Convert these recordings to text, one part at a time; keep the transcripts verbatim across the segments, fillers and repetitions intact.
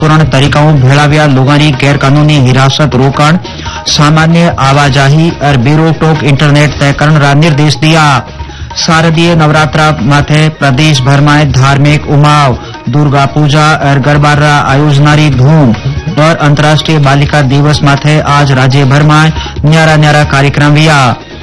पूर्ण तरीकाओं भेड़ाव्या लोगों गैरकानूनी हिरासत रोकण, सामान्य आवाजाही और बेरोक इंटरनेट तय करने का निर्देश दिया। शारदीय नवरात्रा माथे प्रदेश भर में धार्मिक उमाव, दुर्गा पूजा और गरबा आयोजनारी धूम और अंतर्राष्ट्रीय बालिका दिवस माथे आज राज्य भर में न्यारा न्यारा कार्यक्रम हुआ।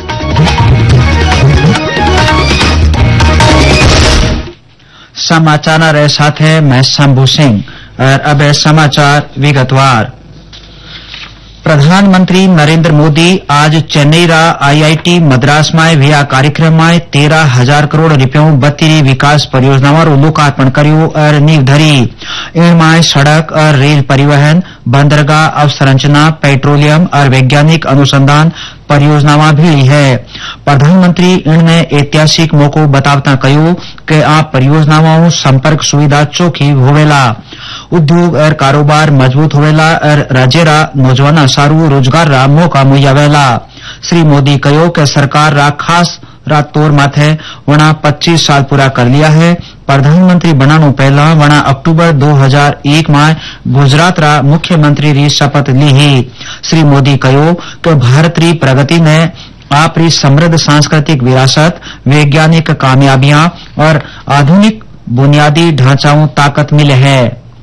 समाचार साथे मैं शंभू सिंह और अब समाचार विगतवार। प्रधानमंत्री नरेंद्र मोदी आज चेन्नई रा आईआईटी मद्रास में हुआ कार्यक्रम में तेरह हजार करोड़ रुपयों बत्तीरी विकास परियोजनाओं रो लोकार्पण कर्यो और नींव धरी। इनमें सड़क और रेल परिवहन, बंदरगाह अवसंरचना, पेट्रोलियम और वैज्ञानिक अनुसंधान परियोजनावां भी है। प्रधानमंत्री इनने ऐतिहासिक मौको बतावता कहो कि आ परियोजनाओं संपर्क सुविधा चोखी होवेला, उद्योग और कारोबार मजबूत होवेला और राज्य रा नौजवाना सारू रोजगार रा मौका मुहैया। श्री मोदी कहो कि सरकार रा खास रात तौर माथे वना पच्चीस साल पूरा कर लिया है। प्रधानमंत्री बनानो पहला वना अक्टूबर दो हजार एक में गुजरात रा मुख्यमंत्री री शपथ ली ही। श्री मोदी कहो कि भारत री प्रगति ने आपरी समृद्ध सांस्कृतिक विरासत, वैज्ञानिक कामयाबियां और आधुनिक बुनियादी ढांचाओं ताकत मिले है।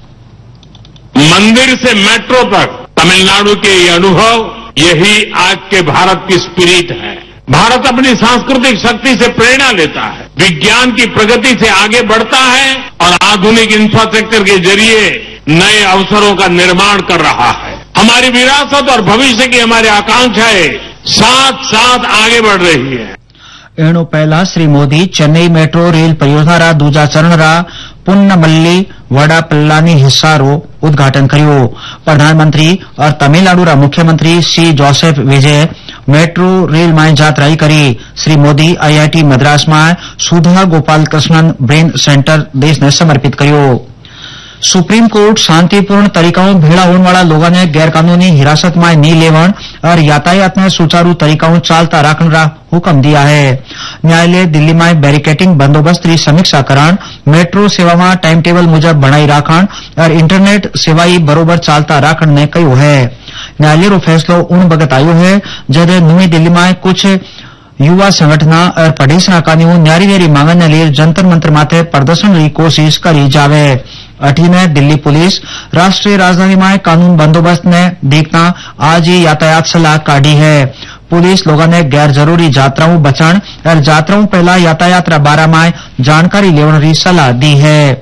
मंदिर से मेट्रो तक तमिलनाडु के ये अनुभव, यही आज के भारत की स्पिरिट है। भारत अपनी सांस्कृतिक शक्ति से प्रेरणा लेता है, विज्ञान की प्रगति से आगे बढ़ता है और आधुनिक इंफ्रास्ट्रक्चर के जरिए नए अवसरों का निर्माण कर रहा है। हमारी विरासत और भविष्य की हमारी आकांक्षाएं साथ साथ आगे बढ़ रही है। एणु पहला श्री मोदी चेन्नई मेट्रो रेल परियोजना रा दूजा चरण रा पुन्नमल्ली वडापल्लानी हिस्सा रो उद्घाटन करियो। प्रधानमंत्री और तमिलनाडु रा मुख्यमंत्री सी जोसेफ विजय मेट्रो रेल में यात्राई करी। श्री मोदी आईआईटी मद्रास में सुधा गोपाल कृष्णन ब्रेन सेंटर देश ने समर्पित करियो। सुप्रीम कोर्ट शांतिपूर्ण तरीकाओं भेड़ा होने वाला लोगों ने गैरकानूनी हिरासत में नी लेवण और यातायात में सुचारू तरीकाओं चालता रखने का हुक्म दिया है। न्यायालय दिल्ली में बैरिकेटिंग बंदोबस्त की समीक्षा करण, मेट्रो सेवा में टाइम टेबल मुजब बनाई राखण और इंटरनेट सेवाई बरोबर चालता राखण ने कह्यो है। न्यायालय रो फैसलो उन बगत आयो है जब नई दिल्ली में कुछ युवा संगठना और पढ़ेसना कानियों न्यारी न्यारी मांगन ने लिए जंतर मंतर माथे प्रदर्शन की कोशिश करी जावे। अठी ने दिल्ली पुलिस राष्ट्रीय राजधानी में कानून बंदोबस्त ने देखना आज ही यातायात सलाह काढ़ी है। पुलिस लोगों ने गैर जरूरी यात्राओं बचण और यात्राओं पहला यातायात रा बारा में जानकारी लेवन री सलाह दी है।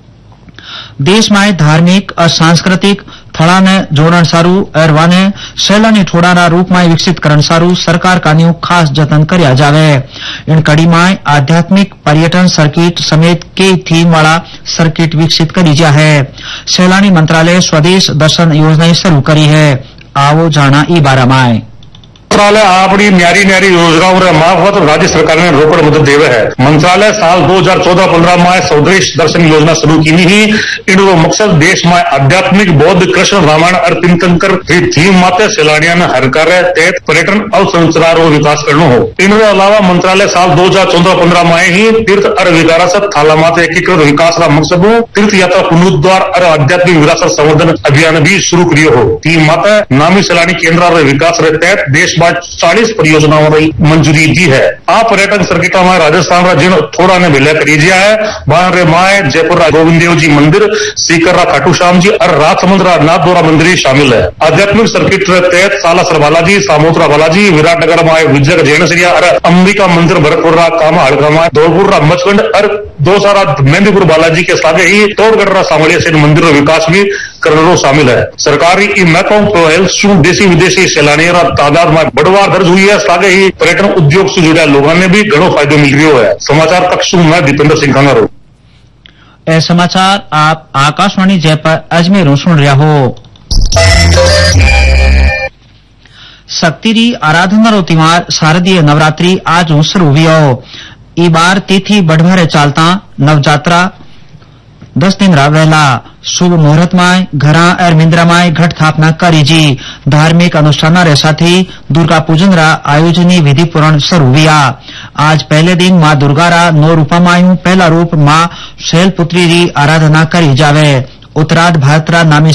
देश में धार्मिक और सांस्कृतिक थड़ा ने जोड़न सारू और वाने सैलानी ठोड़ा रूप में विकसित करण सारू सरकार कानियों खास जतन करया जावे। इन कड़ी में आध्यात्मिक पर्यटन सर्किट समेत कई थीम वाला सर्किट विकसित करी जा है। सैलानी मंत्रालय स्वदेश दर्शन योजना शुरू करी है। आओ जाना ई बारा में। मंत्रालय अपनी न्यारी न्यारी योजनाओं रे मार्फत राज्य सरकार ने रोकड़ मदद देवे है। मंत्रालय साल दो हजार चौदह पंद्रह में स्वदेश दर्शन योजना शुरू की ही। इनरो मकसद देश में आध्यात्मिक बौद्ध कृष्ण रामायण और तीर्थंकर थीम माते सैलानियों ने हर कार्य तहत पर्यटन अवसंरचना रो विकास करनो हो। इनके अलावा मंत्रालय साल दो हजार चौदह पंद्रह में ही तीर्थ और विरासत थाला माते एकीकृत विकास का मकसद हो तीर्थ यात्रा पुनरुद्धार और आध्यात्मिक विरासत संवर्धन अभियान भी शुरू करियो हो। थीम माते नामी सैलानी केंद्र विकास के तहत देश चालीस परियोजनाओं की मंजूरी दी है। आ पर्यटन सर्किटा में राजस्थान रा जिन थोड़ा ने विलय करी दिया है। वहां रे माए जयपुर रा गोविंद देव जी मंदिर, सीकर रा खाटू श्याम जी और राजसमंद रा नाथद्वारा मंदिर शामिल है। आध्यात्मिक सर्किट के तहत सालासर बालाजी, सामोतरा बालाजी, विराटनगर में विजय जैन श्रिया और अंबिका मंदिर भरतपुर रा कामा हड़का में धौलपुर रा मचकंड और दो सारा मेहंदीपुर बालाजी के साथ ही तोड़गढ़ रा सांवलिया सेन मंदिर रो विकास भी करनो शामिल है। सरकारी ई महत्वपूर्ण पहल सु देशी विदेशी सैलानियों रा तादाद में बढ़वार दर्ज हुई है। साथ ही पर्यटन उद्योग से जुड़ा लोगों ने भी घणो फायदो मिल रहा है। समाचार तक सु मैं दीपेंद्र सिंह खांगारो। ए समाचार आप आकाशवाणी जयपुर अजमेर सुन रहा हो। शक्ति री आराधना रो त्योहार शारदीय नवरात्रि आज शुरू हुआ। ई बार तिथि बढ़वारे चालता नवजात्रा दस दिन रावेला। शुभ मुहूर्त में घरा और मिंद्रा में घट स्थापना करी जी। धार्मिक अनुष्ठान रे साथी दुर्गा पूजन रा आयोजनी विधि पूर्ण शुरू हुआ। आज पहले दिन माँ दुर्गा रा नौ रूपा मायू पहला रूप माँ शैलपुत्री री आराधना करी जावे। उत्तरार्ध भारतरा नामी